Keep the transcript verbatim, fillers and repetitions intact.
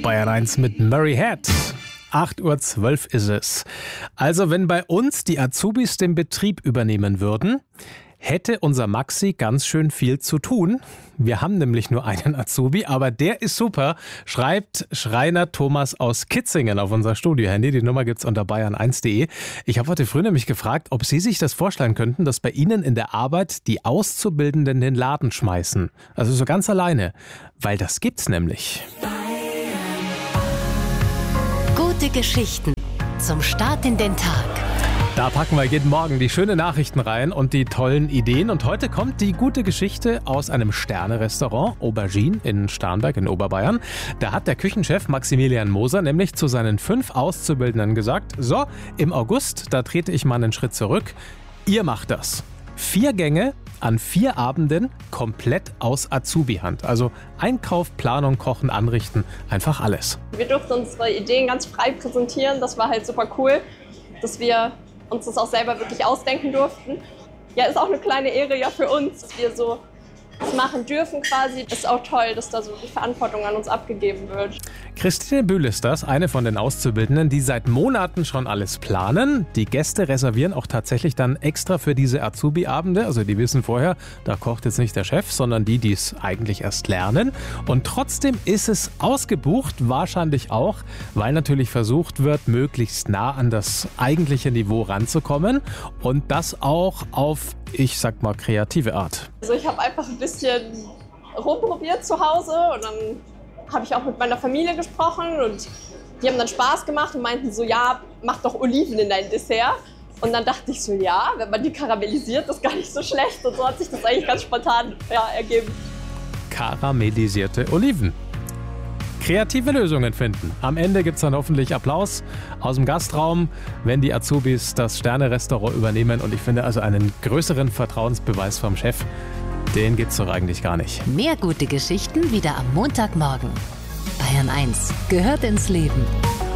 Bayern eins mit Murray Head. acht Uhr zwölf ist es. Also wenn bei uns die Azubis den Betrieb übernehmen würden, hätte unser Maxi ganz schön viel zu tun. Wir haben nämlich nur einen Azubi, aber der ist super, schreibt Schreiner Thomas aus Kitzingen auf unser Studio-Handy. Die Nummer gibt's unter bayern eins punkt de. Ich habe heute früh nämlich gefragt, ob Sie sich das vorstellen könnten, dass bei Ihnen in der Arbeit die Auszubildenden den Laden schmeißen. Also so ganz alleine. Weil das gibt's nämlich. Gute Geschichten zum Start in den Tag. Da packen wir jeden Morgen die schönen Nachrichten rein und die tollen Ideen. Und heute kommt die gute Geschichte aus einem Sterne-Restaurant, Aubergine in Starnberg in Oberbayern. Da hat der Küchenchef Maximilian Moser nämlich zu seinen fünf Auszubildenden gesagt, so, im August, da trete ich mal einen Schritt zurück. Ihr macht das. Vier Gänge an vier Abenden komplett aus Azubi-Hand. Also Einkauf, Planung, Kochen, Anrichten, einfach alles. Wir durften unsere Ideen ganz frei präsentieren. Das war halt super cool, dass wir uns das auch selber wirklich ausdenken durften. Ja, ist auch eine kleine Ehre ja für uns, dass wir so das machen dürfen quasi. Ist auch toll, dass da so die Verantwortung an uns abgegeben wird. Christine Bühl ist das, eine von den Auszubildenden, die seit Monaten schon alles planen. Die Gäste reservieren auch tatsächlich dann extra für diese Azubi-Abende. Also die wissen vorher, da kocht jetzt nicht der Chef, sondern die, die es eigentlich erst lernen. Und trotzdem ist es ausgebucht, wahrscheinlich auch, weil natürlich versucht wird, möglichst nah an das eigentliche Niveau ranzukommen. Und das auch auf, ich sag mal, kreative Art. Also ich habe einfach ein bisschen rumprobiert zu Hause und dann habe ich auch mit meiner Familie gesprochen und die haben dann Spaß gemacht und meinten so, ja, mach doch Oliven in dein Dessert. Und dann dachte ich so, ja, wenn man die karamellisiert, ist gar nicht so schlecht. Und so hat sich das eigentlich ganz spontan ja, ergeben. Karamellisierte Oliven. Kreative Lösungen finden. Am Ende gibt es dann hoffentlich Applaus aus dem Gastraum, wenn die Azubis das Sterne-Restaurant übernehmen. Und ich finde also einen größeren Vertrauensbeweis vom Chef, den gibt's doch eigentlich gar nicht. Mehr gute Geschichten wieder am Montagmorgen. Bayern eins gehört ins Leben.